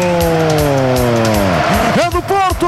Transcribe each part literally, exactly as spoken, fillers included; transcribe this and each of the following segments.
É do Porto!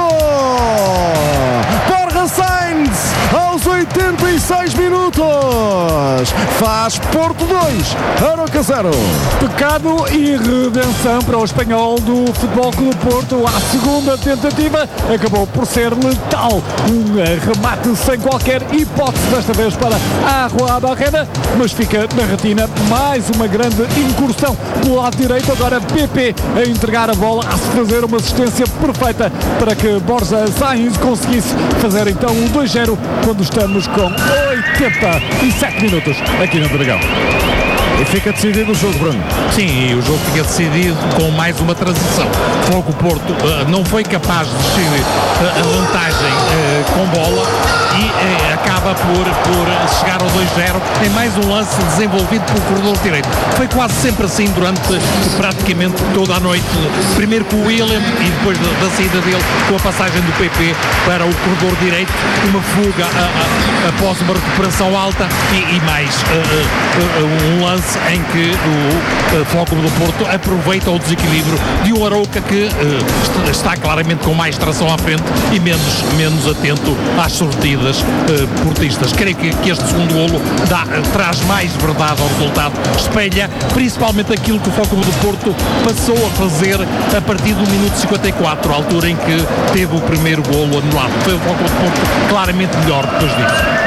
Borja Sainz, aos oitenta e seis minutos, faz Porto dois, Arouca zero. Pecado e redenção para o espanhol do Futebol Clube Porto. A segunda tentativa acabou por ser letal. Um remate sem qualquer hipótese, desta vez para Arroa Barrena, mas fica na retina mais uma grande incursão pelo lado direito. Agora P P a entregar a bola, a se fazer uma assistência perfeita para que Borja Sainz conseguisse fazer então um dois zero quando estamos com oitenta e sete minutos aqui no Dragão. E fica decidido o jogo, Bruno. Sim, e o jogo fica decidido com mais uma transição. Fogo Porto uh, não foi capaz de descobrir uh, a vantagem uh, com bola e uh, acaba por, por chegar ao dois zero em mais um lance desenvolvido pelo corredor direito. Foi quase sempre assim durante uh, praticamente toda a noite. Primeiro com o William e depois da, da saída dele com a passagem do P P para o corredor direito, uma fuga uh, uh, após uma recuperação alta e, e mais uh, uh, uh, um lance em que o uh, Futebol Clube do Porto aproveita o desequilíbrio de um Arouca que uh, está claramente com mais tração à frente e menos, menos atento às sortidas uh, portistas. Creio que, que este segundo golo dá, uh, traz mais verdade ao resultado, espelha principalmente aquilo que o Futebol Clube do Porto passou a fazer a partir do minuto cinquenta e quatro, a altura em que teve o primeiro golo anulado. Foi o Futebol Clube do Porto claramente melhor depois disso.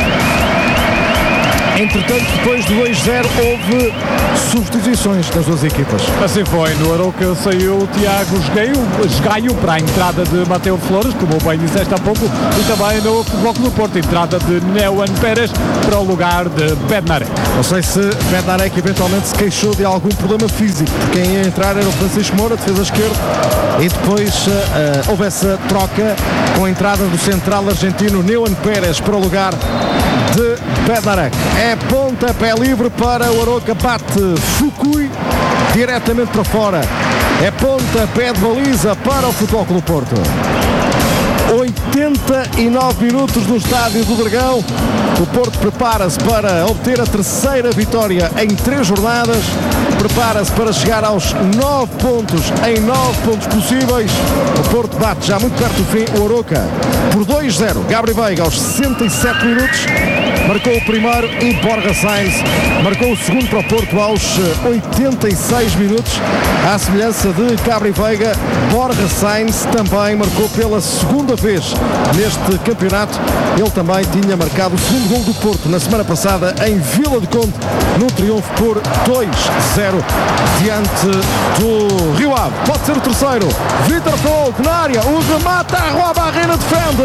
Entretanto, depois do dois zero, houve substituições das duas equipas. Assim foi, no Arouca saiu o Tiago Esgaio para a entrada de Mateo Flores, como bem disseste há pouco, e também no Futebol Clube do Porto, entrada de Neuan Pérez para o lugar de Bednarek. Não sei se Bednarek eventualmente se queixou de algum problema físico, porque quem ia entrar era o Francisco Moura, defesa esquerda, e depois uh, uh, houve essa troca com a entrada do central argentino Neuan Pérez para o lugar de Bednarek. É pontapé livre para o Arouca, bate Fukui diretamente para fora. É pontapé de baliza para o Futebol Clube Porto. oitenta e nove minutos no estádio do Dragão. O Porto prepara-se para obter a terceira vitória em três jornadas. Prepara-se para chegar aos nove pontos em nove pontos possíveis. O Porto bate já muito perto do fim o Arouca por dois zero. Gabriel Veiga aos sessenta e sete minutos marcou o primeiro e Borja Sainz marcou o segundo para o Porto aos oitenta e seis minutos. À semelhança de Gabriel Veiga, Borja Sainz também marcou pela segunda vez neste campeonato. Ele também tinha marcado o segundo gol do Porto na semana passada em Vila do Conde, num triunfo por dois zero diante do Rio Ave. Pode ser o terceiro. Vítor Folk na área, o remate, a Arroa Barrena defende.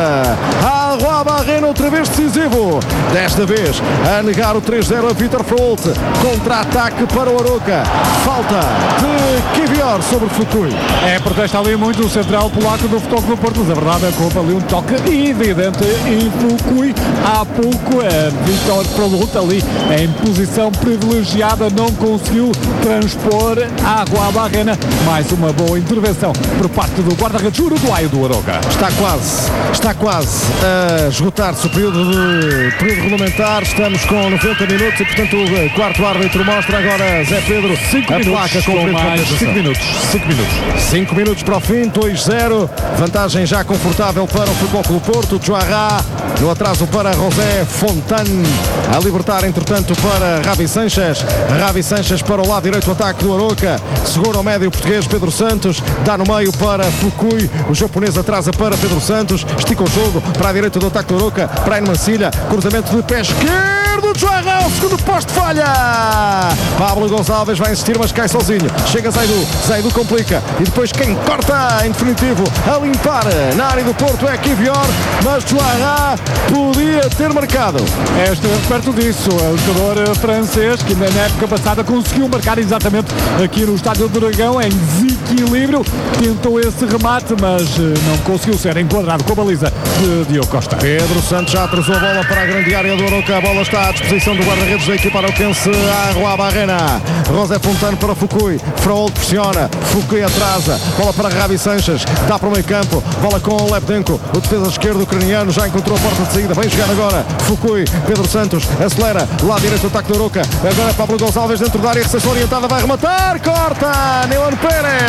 A Arroa Barrena outra vez decisivo, desta vez a negar o três zero a Vítor Folk. Contra-ataque para o Arouca. Falta de Kivior sobre Fukui. É, protesta ali muito o central polaco do Futebol Clube Porto, mas a verdade é que houve ali um toque evidente em Fukui. Há pouco a Vítor Folk ali em posição privilegiada não conseguiu transpor a Arroa Barrena. Mais uma boa intervenção por parte do guarda-redes uruguaio do Arouca. Está quase, está quase a esgotar-se o período, de, período regulamentar. Estamos com noventa minutos e, portanto, o quarto árbitro mostra agora Zé Pedro cinco a minutos, placa com mais cinco minutos. cinco minutos. cinco minutos para o fim, dois zero. Vantagem já confortável para o Futebol Clube Porto. Joará no atraso para José Fontane. A libertar, entretanto, para Ravi Sanchez. Ravi Sanchez para o lado direito, o ataque do Arouca. Segura o médio português Pedro Santos. Dá no meio para Fukui. O japonês atrasa para Pedro Santos. Estica o jogo para a direita do ataque do Arouca. Brian Mancilha. Cruzamento de pé esquerdo. Joará, o segundo posto falha. Pablo Gonçalves vai insistir, mas cai sozinho. Chega Zaidu. Zaidu complica. E depois quem corta, em definitivo, a limpar na área do Porto é Kivior. Mas Joará podia ter marcado. É, esteve perto disso. O jogador francês que na época passada conseguiu marcar exatamente aqui no estádio do Dragão em desequilíbrio. Tentou esse remate, mas não conseguiu ser enquadrado com a baliza de Diogo Costa. Pedro Santos já atrasou a bola para a grande área do Arouca. A bola está à disposição do guarda-redes da equipa arauquense, Arroa Barrena. José Fontane para Fukui. Fraol pressiona. Fukui atrasa. Bola para Ravi Sanchez. Dá para o meio campo. Bola com o Lepdenko. O defesa esquerdo ucraniano já encontrou a porta de saída. Vem jogar agora. Fukui. Pedro Santos acelera. Lá direito o ataque do Arouca. Agora Pablo Gonçalves dentro da área. Recepção orientada. Vai rematar. Corta. Neuan Pérez.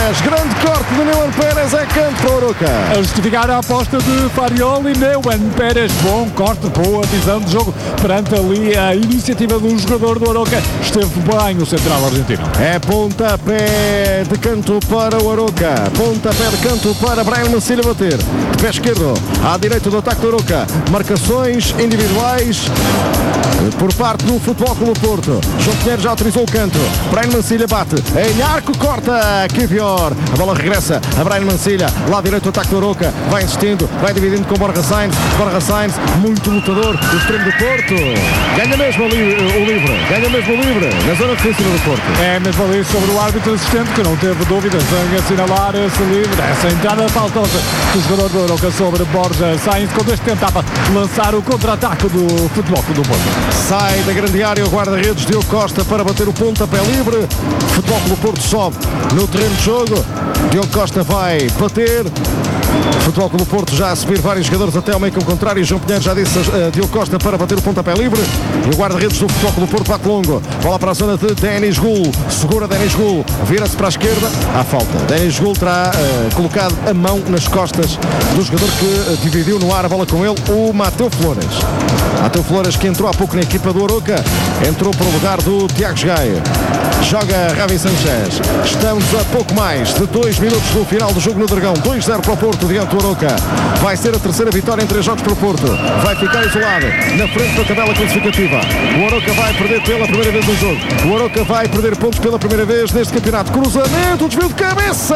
Pérez, grande corte de Neuan Pérez, é canto para o Arouca. A justificar a aposta de Farioli, Neuan Pérez, bom corte, boa visão de jogo perante ali a iniciativa do jogador do Arouca. Esteve bem o central argentino. É pontapé de canto para o Arouca, pontapé de canto para Brian Mancilha bater, de pé esquerdo, à direita do ataque do Arouca, marcações individuais por parte do Futebol Clube do Porto. João Pinheiro já autorizou o canto, Brian Mancilha bate, em arco, corta, que pior, a bola regressa a Brian Mancilha, lá direito do ataque do Arouca, vai insistindo, vai dividindo com Borja Sainz, Borja Sainz, muito lutador, do extremo do Porto, ganha mesmo o, li o livre, ganha mesmo o livre, na zona defensiva do Porto. É mesmo ali sobre o árbitro assistente, que não teve dúvidas em assinalar esse livre, essa entrada faltosa do jogador do Arouca sobre Borja Sainz, quando este tentava lançar o contra-ataque do Futebol Clube do Porto. Sai da grande área o guarda-redes Diogo Costa para bater o pontapé livre. Futebol Clube do Porto sobe no terreno de jogo. Diogo Costa vai bater. Futebol Clube do Porto já a subir vários jogadores até ao meio campo contrário. João Pinheiro já disse a Diogo Costa para bater o pontapé livre. E o guarda-redes do Futebol Clube do Porto bate longo. Bola para a zona de Denis Gul. Segura Denis Gul. Vira-se para a esquerda. Há falta. Denis Gul terá uh, colocado a mão nas costas do jogador que uh, dividiu no ar a bola com ele, o Mateu Flores. Mateu Flores, que entrou há pouco na equipa do Arouca, entrou para o lugar do Tiago Gaia. Joga Ravi Sanchez. Estamos a pouco mais de dois minutos do final do jogo no Dragão. dois a zero para o Porto diante do Arouca. Vai ser a terceira vitória em três jogos para o Porto. Vai ficar isolado na frente da tabela classificativa. O Arouca vai perder pela primeira vez no jogo. O Arouca vai perder pontos pela primeira vez neste campeonato. Cruzamento, desvio de cabeça.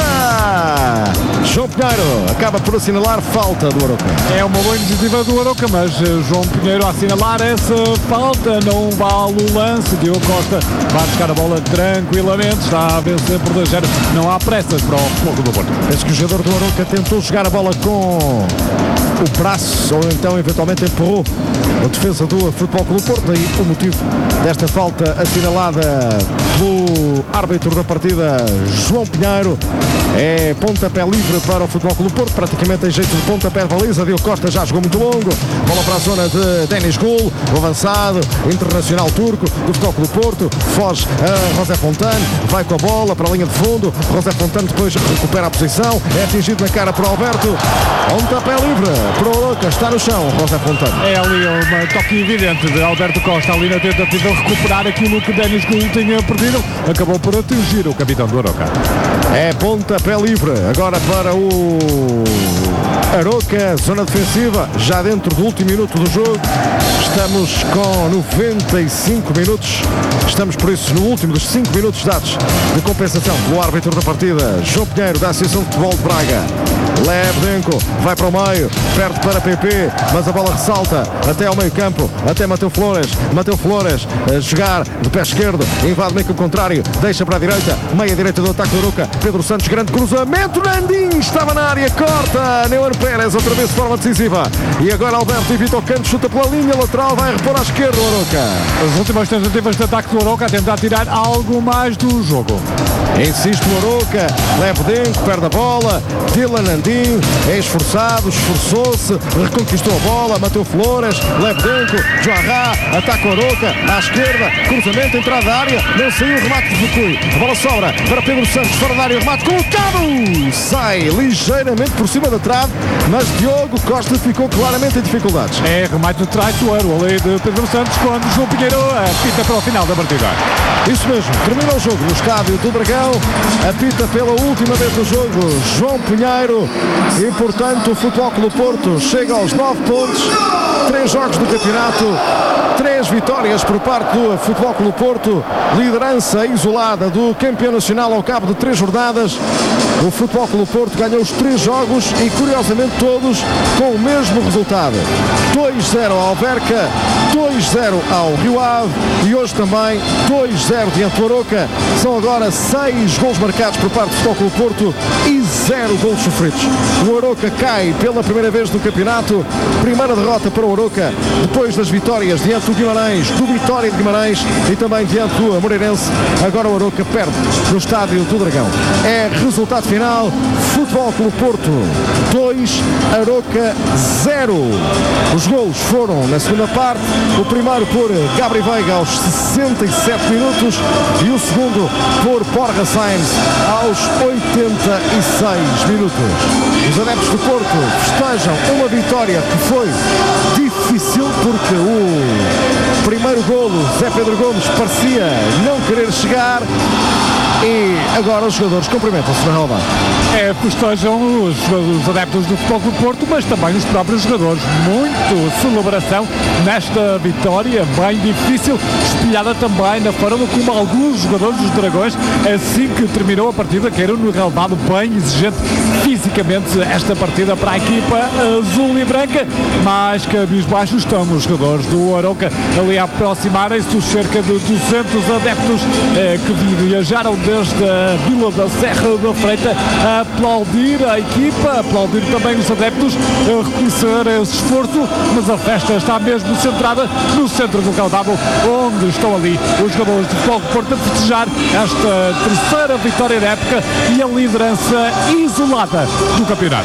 João Pinheiro acaba por assinalar falta do Arouca. É uma boa iniciativa do Arouca, mas João Pinheiro a assinalar essa falta. Não vale o lance. Diogo Costa vai buscar a bola tranquilamente. Está a vencer por dois a zero. Não há pressas para o Futebol do Porto. Penso que o jogador do Arouca tentou jogar a bola com o braço, ou então eventualmente empurrou a defesa do Futebol Clube do Porto. Daí o motivo desta falta assinalada pelo árbitro da partida, João Pinheiro. É pontapé livre para o Futebol Clube do Porto, praticamente em jeito de pontapé de baliza. Diogo Costa já jogou muito longo. Bola para a zona de Denis Gul, o avançado internacional turco do Futebol Clube do Porto. Foge a José Fontane, vai com a bola para a linha de fundo. José Fontane depois recupera a posição, é atingido na cara por Alberto. Pontapé livre para o Arouca, está no chão José Fontane. É ali uma toque evidente de Alberto Costa, ali na tentativa de recuperar aquilo que Denis Gul tinha perdido. Acabou por atingir o capitão do Arouca. É pontapé livre agora para o Arouca, zona defensiva, já dentro do último minuto do jogo. Estamos com noventa e cinco minutos. Estamos, por isso, no último dos cinco minutos dados de compensação pelo árbitro da partida, João Pinheiro, da Associação de Futebol de Braga. Lebdenko vai para o meio, perde para P P, mas a bola ressalta até ao meio campo, até Mateu Flores. Mateu Flores a jogar de pé esquerdo, invade meio campo contrário, deixa para a direita, meia direita do ataque do Arouca. Pedro Santos, grande cruzamento, Nandim estava na área, corta Neuan Pérez, outra vez de forma decisiva. E agora Alberto evita o canto, chuta pela linha lateral, vai repor à esquerda o Arouca. As últimas tentativas de ataque do Arouca a tentar tirar algo mais do jogo. Insiste o Arouca, Lebdenko perde a bola, Dylan Nandim é esforçado, esforçou-se, reconquistou a bola, Mateu Flores, Lebdenko, Joarra, ataca o Arouca, à esquerda, cruzamento, entrada da área, não saiu o remate de Fukui, a bola sobra para Pedro Santos, fora da área, o remate colocado, sai ligeiramente por cima da trave, mas Diogo Costa ficou claramente em dificuldades. É remate traiçoeiro ali de Pedro Santos quando João Pinheiro apita para o final da partida. Isso mesmo, termina o jogo no estádio do Dragão, apita pela última vez do jogo João Pinheiro e, portanto, o Futebol Clube do Porto chega aos nove pontos, três jogos do campeonato, três vitórias por parte do Futebol Clube do Porto, liderança isolada do campeão nacional ao cabo de três jornadas. O Futebol Clube do Porto ganhou os três jogos e, curiosamente, todos com o mesmo resultado. dois a zero ao Alverca, dois a zero ao Rio Ave e hoje também dois a zero diante do Arouca. São agora seis gols marcados por parte do Futebol Clube do Porto e zero gols sofridos. O Arouca cai pela primeira vez no campeonato. Primeira derrota para o Arouca depois das vitórias diante do Guimarães, do Vitória de Guimarães e também diante do Moreirense. Agora o Arouca perde no estádio do Dragão. É resultado final, Futebol Clube Porto dois, Aroca zero. Os golos foram na segunda parte, o primeiro por Gabri Veiga aos sessenta e sete minutos e o segundo por Borja Sainz aos oitenta e seis minutos. Os adeptos do Porto festejam uma vitória que foi difícil porque o primeiro golo, Zé Pedro Gomes, parecia não querer chegar. E agora os jogadores cumprimentam-se na relva. É, festejam os, os adeptos do Futebol Clube Porto, mas também os próprios jogadores. Muito celebração nesta vitória, bem difícil, espelhada também na forma como alguns jogadores dos Dragões, assim que terminou a partida, queiram no relvado bem exigente fisicamente esta partida para a equipa azul e branca. Mais cabisbaixo estão os jogadores do Aroca ali a aproximarem-se dos cerca de duzentos adeptos eh, que viajaram desde a Vila da Serra da Freita a aplaudir a equipa, a aplaudir também os adeptos, a reconhecer esse esforço, mas a festa está mesmo centrada no centro do Calvado, onde estão ali os jogadores de Futebol Clube Porto a festejar esta terceira vitória da época e a liderança isolada do campeonato.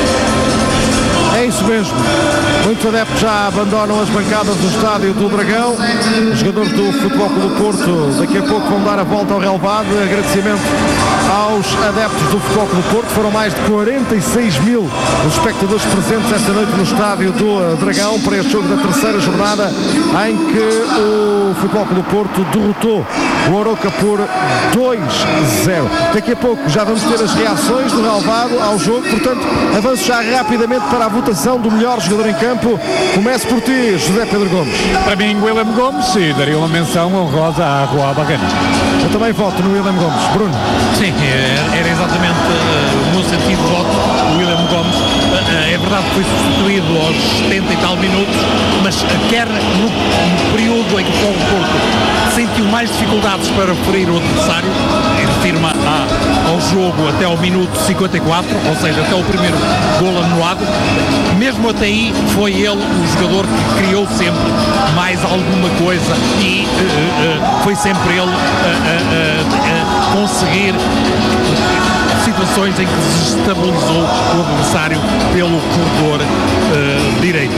É isso mesmo. Muitos adeptos já abandonam as bancadas do estádio do Dragão. Os jogadores do Futebol Clube Porto daqui a pouco vão dar a volta ao relvado. Agradecimento aos adeptos do Futebol Clube Porto. Foram mais de quarenta e seis mil os espectadores presentes esta noite no estádio do Dragão para este jogo da terceira jornada em que o Futebol Clube Porto derrotou o Aroca por dois a zero. Daqui a pouco já vamos ter as reações do relvado ao jogo. Portanto, avanço já rapidamente para a votação do melhor jogador em campo. Comece por ti, José Pedro Gomes. Para mim, William Gomes, e daria uma menção honrosa à Rua Barrena. Eu também voto no William Gomes. Bruno? Sim, era exatamente uh, o meu sentido de voto, o William Gomes. Uh, é verdade que foi substituído aos setenta e tal minutos, mas uh, quer no, no período em que o Porto sentiu mais dificuldades para ferir o adversário, refirma ao jogo até ao minuto cinquenta e quatro, ou seja, até o primeiro golo anulado. Mesmo até aí foi ele o jogador que criou sempre mais alguma coisa e uh, uh, foi sempre ele a uh, uh, uh, conseguir situações em que desestabilizou o adversário pelo corredor uh, direito.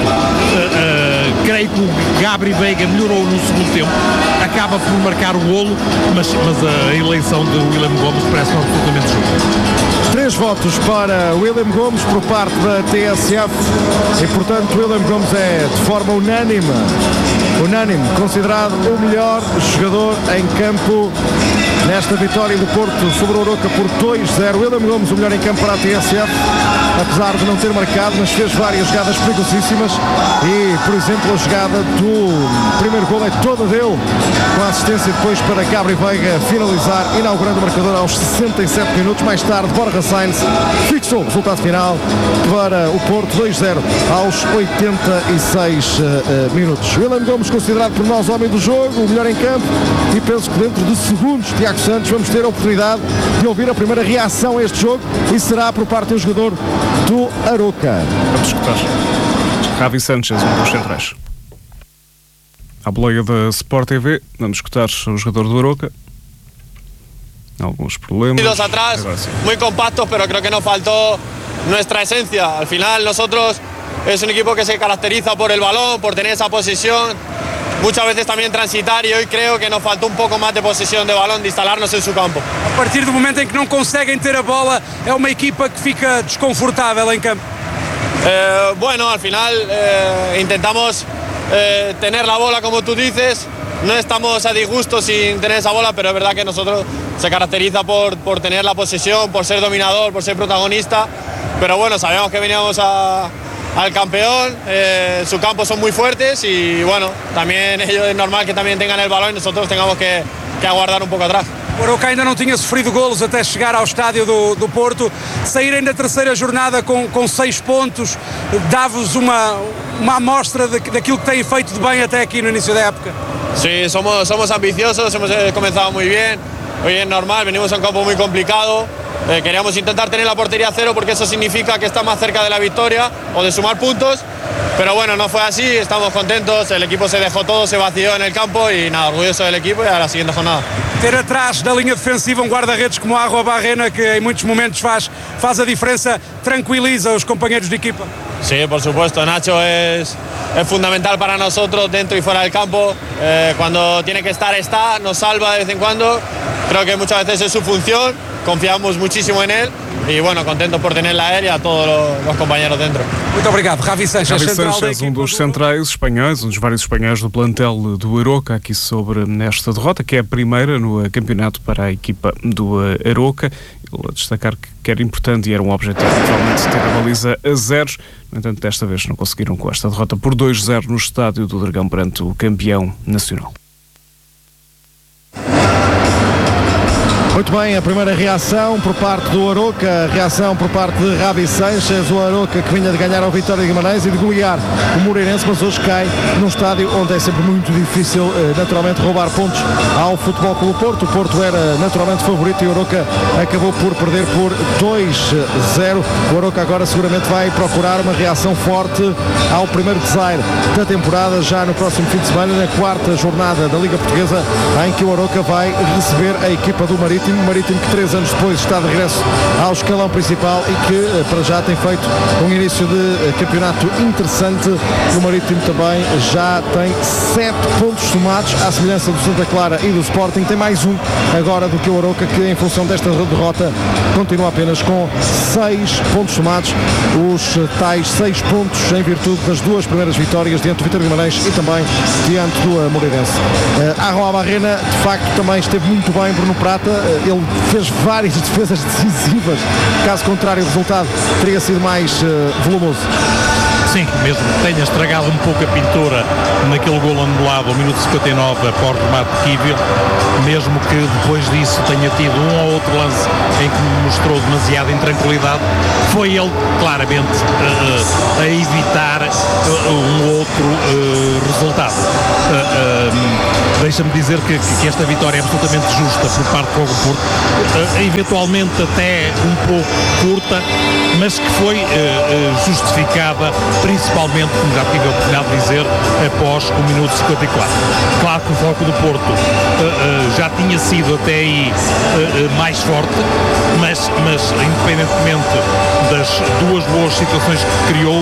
Uh, uh, creio que o Gabri Veiga melhorou no segundo tempo, acaba por marcar o golo, mas, mas a eleição de William Gomes parece-me absolutamente justa. Três votos para William Gomes por parte da T S F e, portanto, William Gomes é de forma unânime, unânime considerado o melhor jogador em campo nesta vitória do Porto sobre o Aroca por dois a zero. William Gomes, o melhor em campo para a T S F, apesar de não ter marcado, mas fez várias jogadas perigosíssimas e, por exemplo, a jogada do primeiro gol é toda dele, com a assistência depois para Gabri Veiga finalizar, inaugurando o marcador aos sessenta e sete minutos. Mais tarde, Borja Sainz fixou o resultado final para o Porto, dois a zero aos oitenta e seis uh, minutos. William Gomes considerado por nós homem do jogo, o melhor em campo, e penso que dentro de segundos, Tiago Santos, vamos ter a oportunidade de ouvir a primeira reação a este jogo e será por parte do jogador do Aroca. Vamos escutar Javi Sanchez, um dos centrais. À boleia da Sport T V, vamos escutar o jogador do Aroca. Algunos problemas. Dos atrás, muy compactos, pero creo que nos faltó nuestra esencia. Al final nosotros es un equipo que se caracteriza por el balón, por tener esa posesión, muchas veces también transitar, y hoy creo que nos faltó un poco más de posesión de balón, de instalarnos en su campo. A partir do momento em que não conseguem ter a bola, é uma equipa que fica desconfortável em campo. Eh, bueno, al final eh, intentamos eh, tener la bola, como tú dices. No estamos a disgusto sin tener esa bola, pero es verdad que nosotros se caracteriza por, por tener la posesión, por ser dominador, por ser protagonista. Pero bueno, sabíamos que veníamos a, al campeón, eh, su campo son muy fuertes y bueno, también ellos es normal que también tengan el balón y nosotros tengamos que, que aguardar un poco atrás. O Aroca ainda não tinha sofrido golos até chegar ao estádio do, do Porto. Saírem da terceira jornada com, com seis pontos dá-vos uma, uma amostra de, daquilo que têm feito de bem até aqui no início da época. Sí, somos, somos ambiciosos, hemos comenzado muy bien. Hoy es normal, venimos a un campo muy complicado. Eh, queríamos intentar tener la portería a cero porque eso significa que está más cerca de la victoria o de sumar puntos. pero bueno, no fue así, estamos contentos, el equipo se dejó todo, se vació en el campo y nada, orgulloso del equipo y a la siguiente jornada. Ter atrás da linha defensiva um guarda-redes como a Arruabarrena, que em muitos momentos faz, faz a diferença, tranquiliza os companheiros de equipa. Sí, por supuesto, Nacho es, es fundamental para nosotros dentro y fuera del campo. Eh, cuando tiene que estar, está, nos salva de vez en cuando. Creo que muchas veces es su función, confiamos muchísimo en él y bueno, contentos por tenerla a él y a todos los, los compañeros dentro. Muito obrigado, Javi Sanchez. Javi central da Sanchez, um equipa dos do- centrais espanhóis, um dos vários espanhóis do plantel do Aroca, aqui sobre esta derrota, que é a primeira no campeonato para a equipa do Aroca. Ele a destacar que era importante e era um objetivo realmente ter a baliza a zeros. No entanto, desta vez não conseguiram com esta derrota por dois a zero no estádio do Dragão perante o campeão nacional. Muito bem, a primeira reação por parte do Aroca, a reação por parte de Javi Sanchez, o Aroca que vinha de ganhar ao Vitória de Guimarães e de golear o Moreirense, mas hoje cai num estádio onde é sempre muito difícil, naturalmente, roubar pontos ao Futebol Clube Porto. O Porto era naturalmente favorito e o Aroca acabou por perder por dois a zero. O Aroca agora seguramente vai procurar uma reação forte ao primeiro desaire da temporada, já no próximo fim de semana, na quarta jornada da Liga Portuguesa, em que o Aroca vai receber a equipa do Marítimo. Marítimo que três anos depois está de regresso ao escalão principal e que para já tem feito um início de campeonato interessante. O Marítimo também já tem sete pontos somados, à semelhança do Santa Clara e do Sporting. Tem mais um agora do que o Aroca, que em função desta derrota continua apenas com seis pontos somados, os tais seis pontos em virtude das duas primeiras vitórias diante do Vitória de Guimarães e também diante do Moreirense. A Arruabarrena de facto também esteve muito bem, Bruno Prata. Ele fez várias defesas decisivas, caso contrário o resultado teria sido mais uh, volumoso. Sim, mesmo que tenha estragado um pouco a pintura naquele gol anulado ao minuto cinquenta e nove após o remate de Kivil, mesmo que depois disso tenha tido um ou outro lance em que mostrou demasiada intranquilidade, foi ele claramente uh, a evitar uh, um outro uh, resultado. Uh, uh, Deixa-me dizer que, que esta vitória é absolutamente justa por parte do Fogo Porto, uh, eventualmente até um pouco curta, mas que foi uh, uh, justificada principalmente, como já tive a oportunidade de dizer, após o minuto cinquenta e quatro. Claro que o Fogo do Porto uh, uh, já tinha sido até aí uh, uh, mais forte, mas, mas independentemente das duas boas situações que criou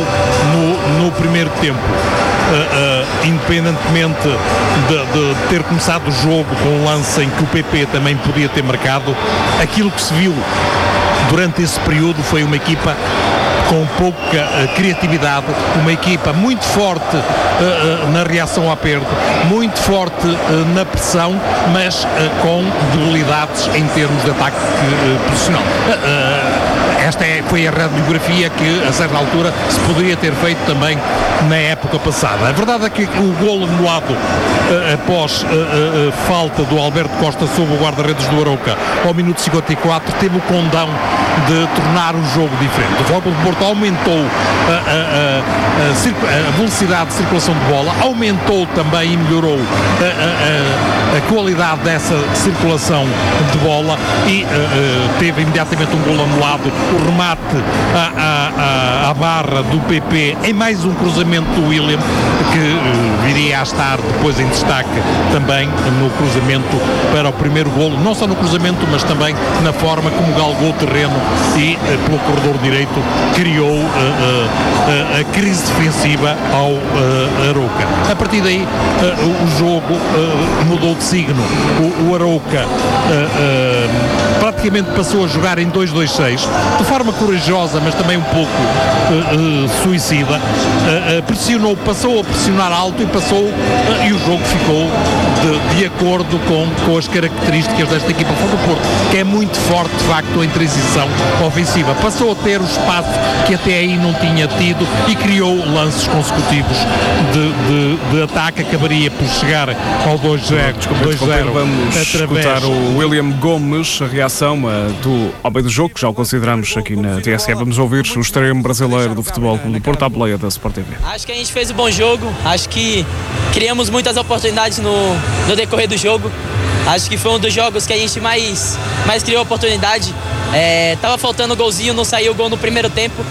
no, no primeiro tempo, Uh, uh, independentemente de, de ter começado o jogo com um lance em que o P P também podia ter marcado, aquilo que se viu durante esse período foi uma equipa com pouca uh, criatividade, uma equipa muito forte uh, uh, na reação à perda, muito forte uh, na pressão, mas uh, com debilidades em termos de ataque uh, profissional. Uh, uh, Esta é, foi a radiografia que, a certa altura, se poderia ter feito também na época passada. A verdade é que o golo anulado uh, após uh, uh, falta do Alberto Costa sobre o guarda-redes do Aroca ao minuto cinquenta e quatro teve o condão de tornar o jogo diferente. O Futebol do Porto aumentou uh, uh, uh, a, a velocidade de circulação de bola, aumentou também e melhorou uh, uh, uh, a qualidade dessa circulação de bola e uh, uh, teve imediatamente um golo anulado, o remate à, à, à barra do P P em mais um cruzamento do William, que uh, viria a estar depois em destaque também no cruzamento para o primeiro golo, não só no cruzamento, mas também na forma como galgou o terreno e uh, pelo corredor direito criou uh, uh, uh, a crise defensiva ao uh, Aroca. A partir daí uh, o jogo uh, mudou de signo. O, o Aroca uh, uh, praticamente passou a jogar em dois dois seis, de forma corajosa, mas também um pouco uh, uh, suicida. Uh, uh, pressionou, passou a pressionar alto e passou uh, e o jogo ficou de, de acordo com, com as características desta equipa do Porto, que é muito forte de facto em transição ofensiva. Passou a ter o espaço que até aí não tinha tido e criou lances consecutivos de, de, de ataque. Acabaria por chegar ao dois zero. Vamos escutar o William Gomes, a reação uh, do homem do jogo, que já o consideramos aqui na T S E. Vamos ouvir o extremo brasileiro do Futebol Clube do Porto, à boleia da Sport T V. Acho que a gente fez um bom jogo, acho que criamos muitas oportunidades no, no decorrer do jogo. Acho que foi um dos jogos que a gente mais, mais criou oportunidade. É, tava faltando o golzinho, não saiu o gol no primeiro tempo,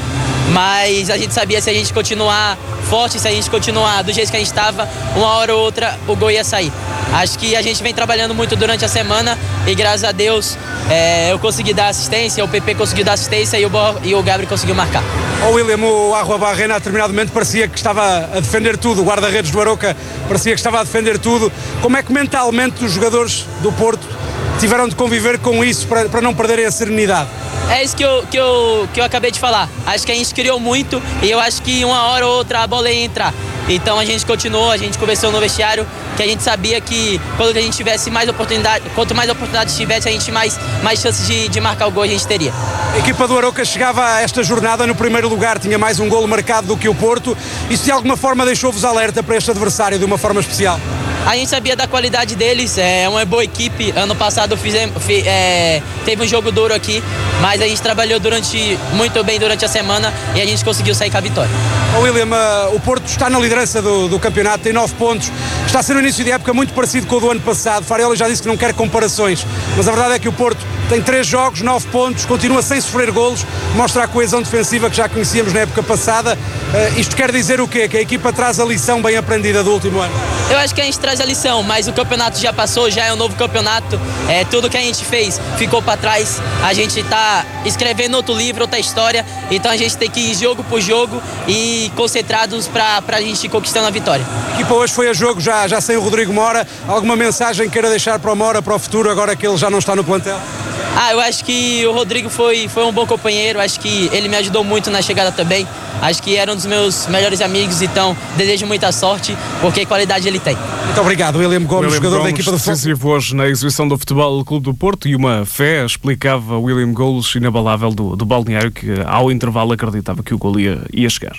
mas a gente sabia se a gente continuar forte, se a gente continuar do jeito que a gente estava, uma hora ou outra o gol ia sair. Acho que a gente vem trabalhando muito durante a semana e graças a Deus é, eu consegui dar assistência, o P P conseguiu dar assistência e o, Bo, e o Gabriel conseguiu marcar. O William, o Arrua Barrena, a determinado momento parecia que estava a defender tudo, o guarda-redes do Arouca parecia que estava a defender tudo. Como é que mentalmente os jogadores do Porto tiveram de conviver com isso para, para não perderem a serenidade? É isso que eu, que, eu, que eu acabei de falar. Acho que a gente criou muito e eu acho que uma hora ou outra a bola ia entrar. Então a gente continuou, a gente conversou no vestiário que a gente sabia que quando a gente tivesse mais oportunidade, quanto mais oportunidades tivesse, a gente mais, mais chances de, de marcar o gol a gente teria. A equipa do Arouca chegava a esta jornada no primeiro lugar, tinha mais um golo marcado do que o Porto. Isso de alguma forma deixou-vos alerta para este adversário de uma forma especial? A gente sabia da qualidade deles, é uma boa equipe. Ano passado fizemos, é, teve um jogo duro aqui, mas a gente trabalhou durante, muito bem durante a semana e a gente conseguiu sair com a vitória. Oh, William, uh, o Porto está na liderança do, do campeonato, tem nove pontos, está a ser um início de época muito parecido com o do ano passado. Fariola já disse que não quer comparações, mas a verdade é que o Porto tem três jogos, nove pontos, continua sem sofrer golos, mostra a coesão defensiva que já conhecíamos na época passada. Uh, isto quer dizer o quê? Que a equipa traz a lição bem aprendida do último ano? Eu acho que a gente traz a lição, mas o campeonato já passou, já é um novo campeonato, é, tudo que a gente fez ficou para trás, a gente está escrevendo outro livro, outra história, então a gente tem que ir jogo por jogo e concentrados para a gente ir conquistando a vitória. A equipa hoje foi a jogo já, já sem o Rodrigo Mora, alguma mensagem queira deixar para o Mora, para o futuro, agora que ele já não está no plantel? Ah, eu acho que o Rodrigo foi, foi um bom companheiro, acho que ele me ajudou muito na chegada também, acho que era um dos meus melhores amigos, então desejo muita sorte, porque qualidade ele tem. Muito obrigado, William Gomes, William jogador Gomes, da equipa do decisivo hoje na exibição do Futebol Clube do Porto e uma fé, explicava William Gomes, inabalável do, do balneário, que ao intervalo acreditava que o gol ia, ia chegar.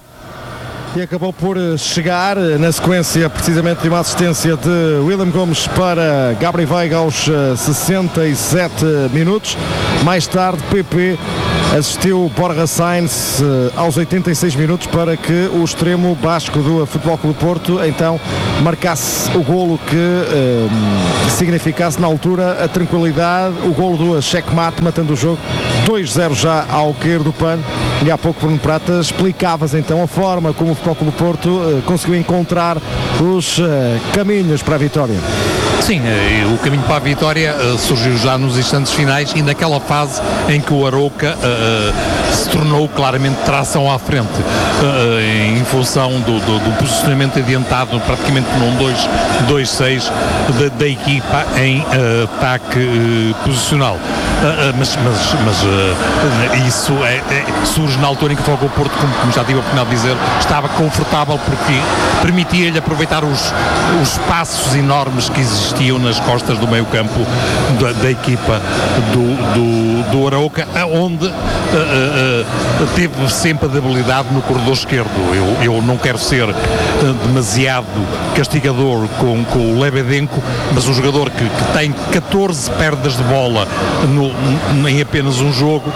E acabou por chegar na sequência precisamente de uma assistência de William Gomes para Gabriel Veiga aos sessenta e sete minutos. Mais tarde P P assistiu Borja Sainz aos oitenta e seis minutos para que o extremo basco do Futebol Clube do Porto então marcasse o golo que eh, significasse na altura a tranquilidade, o golo do checkmate, matando o jogo dois zero já ao cair do pano. E há pouco, Bruno Prata, explicavas então a forma como o Futebol Clube do Porto uh, conseguiu encontrar os uh, caminhos para a vitória. Sim, o caminho para a vitória uh, surgiu já nos instantes finais e naquela fase em que o Arouca uh, se tornou claramente tração à frente, uh, em função do, do, do posicionamento adiantado praticamente num dois dois seis da, da equipa em uh, ataque uh, posicional. Uh, uh, mas mas, mas uh, isso é, é, surge na altura em que o Futebol Porto, como, como já tive a oportunidade de dizer, estava confortável porque permitia-lhe aproveitar os, os espaços enormes que existiam nas costas do meio campo da, da equipa do, do, do Arouca, onde uh, uh, teve sempre a debilidade no corredor esquerdo. Eu, eu não quero ser uh, demasiado castigador com, com o Lebedenko, mas um jogador que, que tem catorze perdas de bola no, em apenas um jogo uh,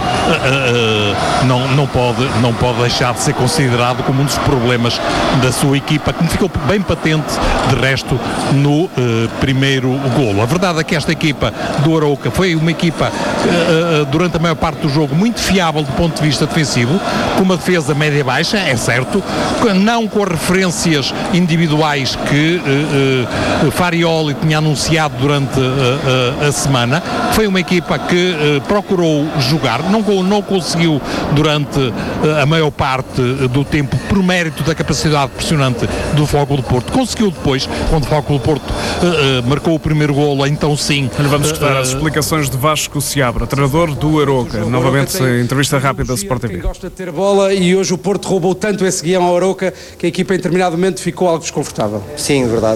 uh, não, não, pode, não pode deixar de ser considerado como um dos problemas da sua equipa, que me ficou bem patente de resto no uh, primeiro golo. A verdade é que esta equipa do Arouca foi uma equipa uh, uh, durante a maior parte do jogo muito fiável do ponto de vista defensivo, com uma defesa média-baixa, é certo, não com as referências individuais que uh, uh, Farioli tinha anunciado durante uh, uh, a semana. Foi uma equipa que uh, procurou jogar, não, não conseguiu durante uh, a maior parte do tempo por mérito da capacidade pressionante do Futebol Clube do Porto. Conseguiu depois, quando o Futebol Clube do Porto uh, uh, marcou o primeiro golo, então sim. Vamos escutar uh, as explicações de Vasco Seabra, treinador do Arouca, novamente em entrevista rápida da Sport T V. Quem gosta de ter bola, e hoje o Porto roubou tanto esse guião ao Arouca que a equipa em determinado momento ficou algo desconfortável. Sim, verdade.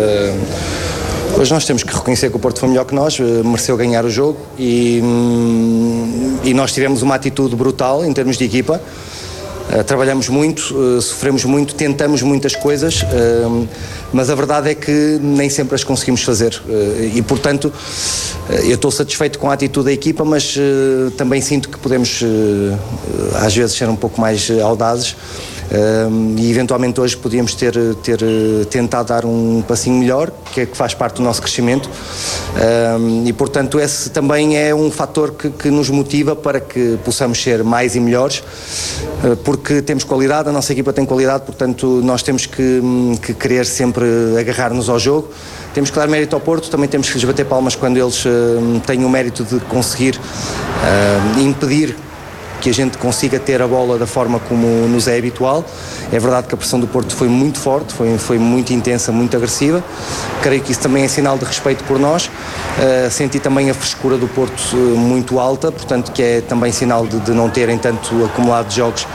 Uh, hoje nós temos que reconhecer que o Porto foi melhor que nós, uh, mereceu ganhar o jogo e, um, e nós tivemos uma atitude brutal em termos de equipa. Uh, trabalhamos muito, uh, sofremos muito, tentamos muitas coisas, uh, mas a verdade é que nem sempre as conseguimos fazer uh, e, portanto, uh, eu estou satisfeito com a atitude da equipa, mas uh, também sinto que podemos, uh, às vezes, ser um pouco mais uh, audazes. Uh, e eventualmente hoje podíamos ter, ter tentado dar um passinho melhor, que é que faz parte do nosso crescimento. Uh, e portanto esse também é um fator que, que nos motiva para que possamos ser mais e melhores, uh, porque temos qualidade, a nossa equipa tem qualidade, portanto nós temos que, que querer sempre agarrar-nos ao jogo. Temos que dar mérito ao Porto, também temos que lhes bater palmas quando eles uh, têm o mérito de conseguir uh, impedir que a gente consiga ter a bola da forma como nos é habitual. É verdade que a pressão do Porto foi muito forte, foi, foi muito intensa, muito agressiva. Creio que isso também é sinal de respeito por nós. Uh, senti também a frescura do Porto uh, muito alta, portanto que é também sinal de, de não terem tanto acumulado de jogos,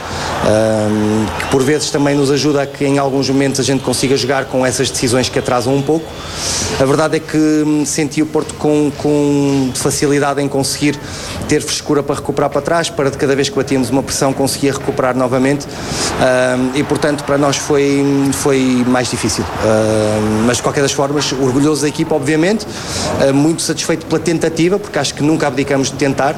uh, que por vezes também nos ajuda a que em alguns momentos a gente consiga jogar com essas decisões que atrasam um pouco. A verdade é que um, senti o Porto com, com facilidade em conseguir ter frescura para recuperar para trás, para de cada vez que batíamos uma pressão conseguia recuperar novamente, uh, e portanto para nós foi, foi mais difícil, uh, mas de qualquer das formas orgulhoso da equipa obviamente, uh, muito satisfeito pela tentativa, porque acho que nunca abdicamos de tentar,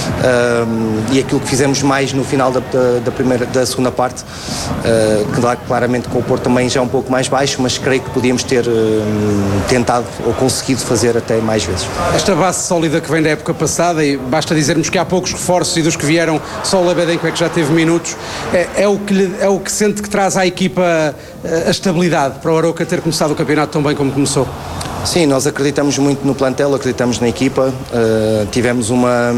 uh, e aquilo que fizemos mais no final da, da, da, primeira, da segunda parte, uh, que dá claramente com o Porto também já um pouco mais baixo, mas creio que podíamos ter uh, tentado ou conseguido fazer até mais vezes. Esta base sólida que vem da época passada, e basta dizermos que há poucos reforços e dos que vieram só o Lebedenko é que já teve minutos, é, é, o que lhe, é o que sente que traz à equipa a estabilidade para o Arouca ter começado o campeonato tão bem como começou? Sim, nós acreditamos muito no plantel, acreditamos na equipa, uh, tivemos uma,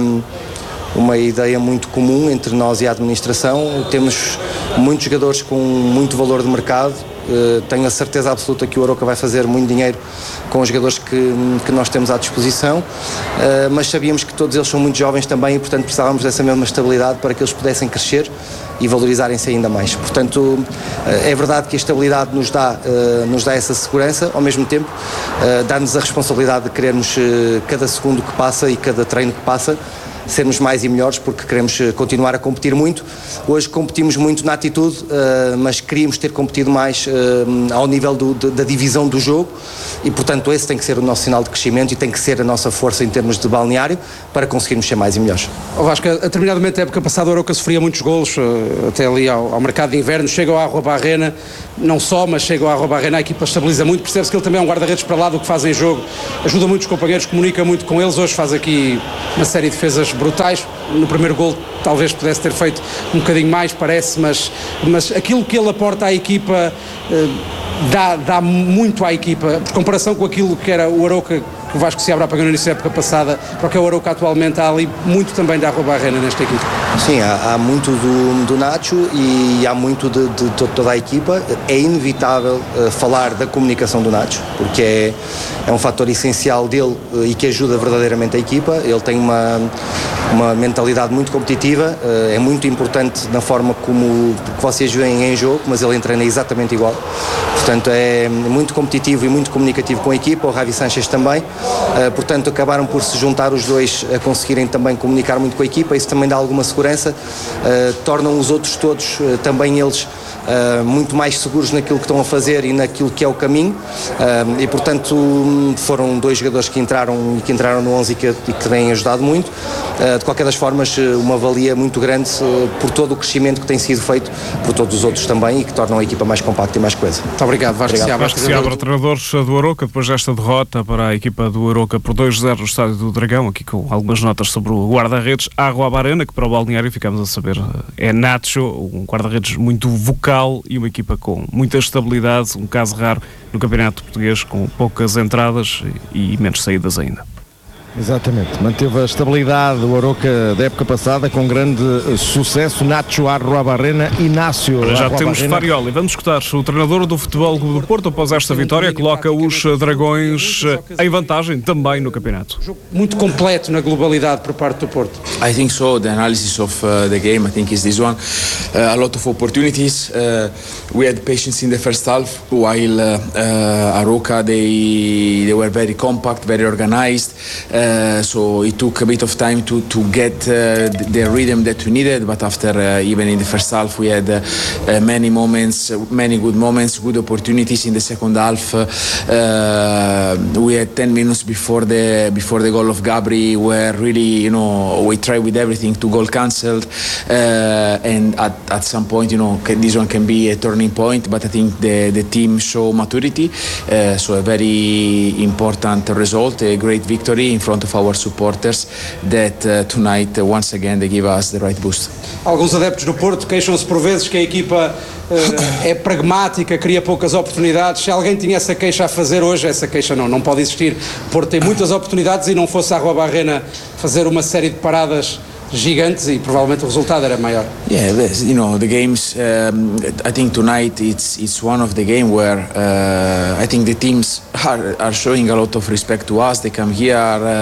uma ideia muito comum entre nós e a administração, temos muitos jogadores com muito valor de mercado. Uh, tenho a certeza absoluta que o Arouca vai fazer muito dinheiro com os jogadores que, que nós temos à disposição, uh, mas sabíamos que todos eles são muito jovens também e portanto precisávamos dessa mesma estabilidade para que eles pudessem crescer e valorizarem-se ainda mais. Portanto, uh, é verdade que a estabilidade nos dá, uh, nos dá essa segurança, ao mesmo tempo uh, dá-nos a responsabilidade de querermos uh, cada segundo que passa e cada treino que passa sermos mais e melhores, porque queremos continuar a competir muito. Hoje competimos muito na atitude, uh, mas queríamos ter competido mais uh, ao nível do, de, da divisão do jogo e, portanto, esse tem que ser o nosso sinal de crescimento e tem que ser a nossa força em termos de balneário para conseguirmos ser mais e melhores. Oh, Vasco, a determinado momento da época passada o Arouca sofria muitos golos, uh, até ali ao, ao mercado de inverno, chega ao Arroba Arena, não só, mas chega ao Arroba Arena, a equipa estabiliza muito, percebe-se que ele também é um guarda-redes para lá do que faz em jogo, ajuda muito os companheiros, comunica muito com eles, hoje faz aqui uma série de defesas brutais. No primeiro gol talvez pudesse ter feito um bocadinho mais, parece, mas, mas aquilo que ele aporta à equipa eh, dá, dá muito à equipa, por comparação com aquilo que era o Arouca, que o Vasco se abre para no início da época passada, para o que é o Arouca atualmente, há ali muito também da Arroba Arena nesta equipa. Sim, há, há muito do, do Nacho e há muito de, de, de toda a equipa. É inevitável uh, falar da comunicação do Nacho, porque é, é um fator essencial dele uh, e que ajuda verdadeiramente a equipa. Ele tem uma, uma mentalidade muito competitiva, uh, é muito importante na forma como que vocês veem em jogo, mas ele treina exatamente igual. Portanto, é muito competitivo e muito comunicativo com a equipa, o Javi Sánchez também. Uh, portanto, acabaram por se juntar os dois a conseguirem também comunicar muito com a equipa, isso também dá alguma segurança, uh, tornam os outros todos, uh, também eles, Uh, muito mais seguros naquilo que estão a fazer e naquilo que é o caminho, uh, e portanto foram dois jogadores que entraram e que entraram no onze e que, e que têm ajudado muito. Uh, de qualquer das formas, uma valia muito grande uh, por todo o crescimento que tem sido feito por todos os outros também e que tornam a equipa mais compacta e mais coesa. Muito obrigado, Vasco Seabra. Vasco Seabra, treinadores do Arouca, depois desta derrota para a equipa do Arouca por dois a zero no Estádio do Dragão, aqui com algumas notas sobre o guarda-redes Arroba Arena, que para o balneário ficamos a saber é Nacho, um guarda-redes muito vocal e uma equipa com muita estabilidade, um caso raro no campeonato português, com poucas entradas e menos saídas ainda. Exatamente, manteve a estabilidade do Arouca da época passada com grande sucesso. Nacho Arroba Arena, Inácio Já Arroba temos Arena. Farioli, vamos escutar o treinador do Futebol Clube do Porto após esta vitória, coloca os Dragões em vantagem também no campeonato. Muito completo na globalidade por parte do Porto. I think so. The analysis of uh, the game, I think, is this one. Uh, a lot of opportunities. Uh, we had patience in the first half, while uh, uh, Arouca they they were very compact, very organized. Uh, Uh, so it took a bit of time to to get uh, the rhythm that we needed. But after uh, even in the first half, we had uh, uh, many moments, uh, many good moments, good opportunities in the second half. Uh, uh, we had ten minutes before the before the goal of Gabri, where really, you know, we tried with everything to goal cancelled, uh, and at, at some point, you know, this one can be a turning point. But I think the the team show maturity, uh, so a very important result, a great victory in front of our supporters. That uh, tonight uh, once again they give us the right boost. Alguns adeptos do Porto queixam-se por vezes que a equipa uh, é pragmática, cria poucas oportunidades. Se alguém tinha essa queixa a fazer hoje, essa queixa não, não pode existir. O Porto tem muitas oportunidades e não fosse a Rua Barrena fazer uma série de paradas gigantes e provavelmente o resultado era maior. Yeah, you know, the games, um, I think tonight it's it's one of the game where uh, I think the teams are, are showing a lot of respect to us. They come here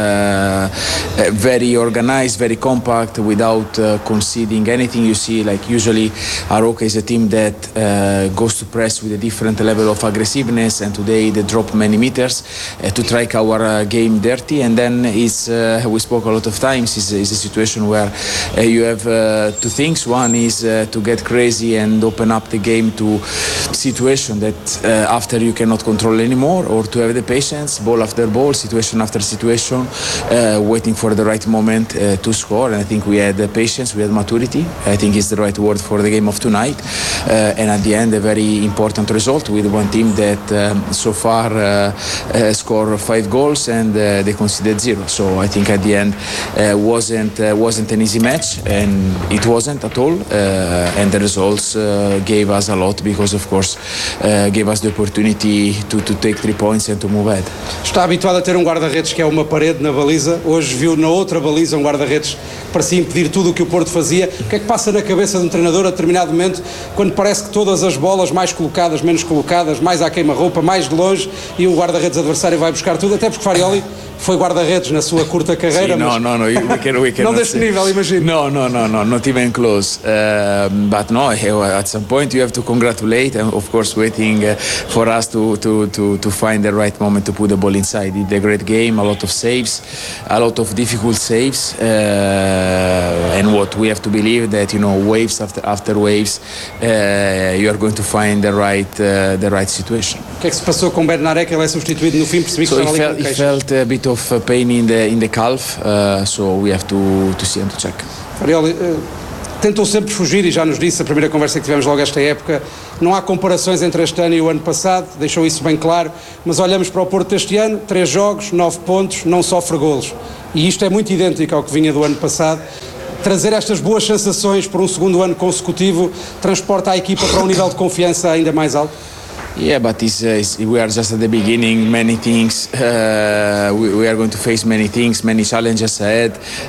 uh, uh, very organized, very compact, without uh, conceding anything. You see, like usually Aroca is a team that uh, goes to press with a different level of aggressiveness, and today they drop many meters uh, to try our uh, game dirty. And then it's, uh, we spoke a lot of times, is is a situation where Where uh, you have uh, two things. One is uh, to get crazy and open up the game to situation that uh, after you cannot control anymore, or to have the patience, ball after ball, situation after situation, uh, waiting for the right moment uh, to score. And I think we had the patience, we had maturity. I think it's the right word for the game of tonight. Uh, and at the end, a very important result with one team that um, so far uh, uh, scored five goals and uh, they conceded zero. So I think at the end uh, wasn't uh, wasn't an easy match, and it wasn't at all, uh, and the results uh, gave us a lot, because of course uh, gave us the opportunity to, to take three points and to move ahead. Está habituado a ter um guarda-redes que é uma parede na baliza. Hoje viu na outra baliza um guarda-redes que parecia impedir tudo o que o Porto fazia. O que é que passa na cabeça de um treinador a determinado momento, quando parece que todas as bolas, mais colocadas, menos colocadas, mais à queima-roupa, mais de longe, e o guarda-redes adversário vai buscar tudo, até porque Farioli foi guarda-redes na sua curta carreira. Sim, mas... não, não, não, we can, we não deste nível, imagino. No, no, no, no, not even close. Uh, but no, at some point you have to congratulate, and of course waiting uh, for us to, to, to, to find the right moment to put the ball inside. He did a great game, a lot of saves, a lot of difficult saves, uh, and what we have to believe that, you know, waves after after waves, uh, you are going to find the right uh, the right situation. O que é que se passou com Bednarek? Que ele é substituído no fim, percebi que so estava he ali felt, com he felt a bit of pain in the in the calf, uh, so we have to to see and to check. Farioli, uh, tentou sempre fugir, e já nos disse a primeira conversa que tivemos logo esta época, não há comparações entre este ano e o ano passado, deixou isso bem claro, mas olhamos para o Porto deste ano, três jogos, nove pontos, não sofre golos, e isto é muito idêntico ao que vinha do ano passado. Trazer estas boas sensações por um segundo ano consecutivo transporta a equipa para um nível de confiança ainda mais alto? Yeah, but it's, uh, it's, we are just at the beginning. Many things. Uh, we, we are going to face many things, many challenges ahead.